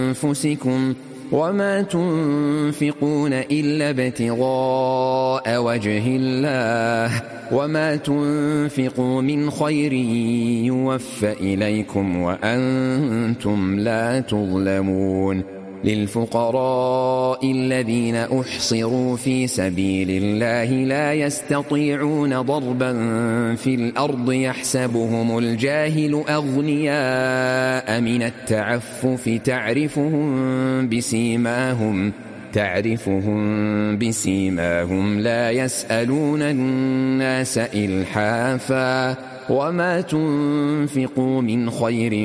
أنفسكم وما تنفقون إلا ابتغاء وجه الله وما تنفقوا من خير يوفى إليكم وأنتم لا تظلمون للفقراء الذين أحصروا في سبيل الله لا يستطيعون ضربا في الأرض يحسبهم الجاهل أغنياء من التعفف تعرفهم بسيماهم لا يسألون الناس إلحافا وما تنفقوا من خير